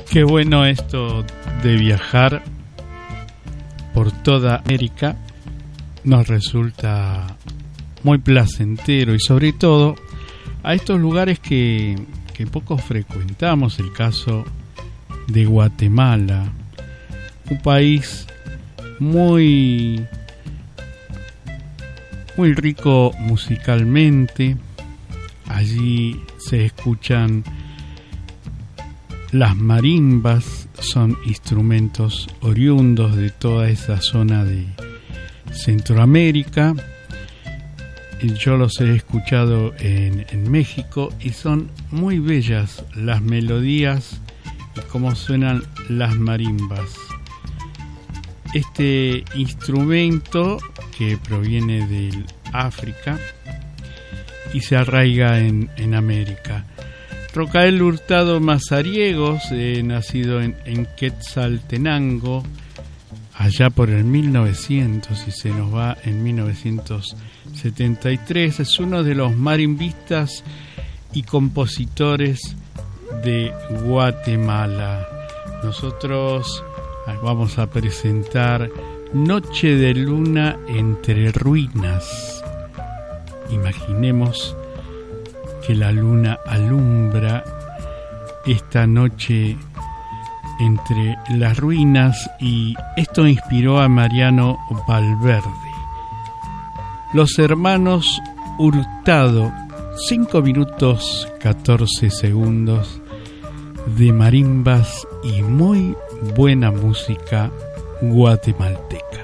Qué bueno esto de viajar por toda América, nos resulta muy placentero y sobre todo a estos lugares que poco frecuentamos, el caso de Guatemala, un país muy rico musicalmente. Allí se escuchan las marimbas, son instrumentos oriundos de toda esa zona de Centroamérica. Yo los he escuchado en México y son muy bellas las melodías y cómo suenan las marimbas. Este instrumento que proviene del África y se arraiga en América. Rocael Hurtado Mazariegos, nacido en Quetzaltenango, allá por el 1900 y se nos va en 1973, es uno de los marimbistas y compositores de Guatemala. Nosotros vamos a presentar Noche de Luna entre Ruinas. Imaginemos que la luna alumbra esta noche entre las ruinas y esto inspiró a Mariano Valverde. Los hermanos Hurtado, 5 minutos 14 segundos de marimbas y muy buena música guatemalteca.